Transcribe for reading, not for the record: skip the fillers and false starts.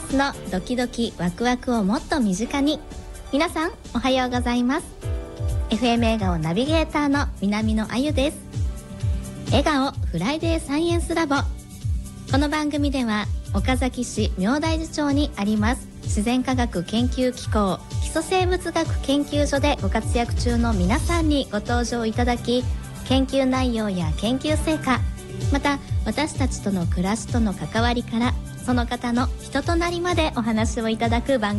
スのドキドキワクワクをもっと身近に。皆さんおはようございます。 FM 笑顔ナビゲーターの南野あゆです。笑顔フライデーサイエンスラボ。この番組では岡崎市明大寺町にあります自然科学研究機構基礎生物学研究所でご活躍中の皆さんにご登場いただき、研究内容や研究成果、また私たちとの暮らしとの関わりからその方の人となりまでお話をいただく番組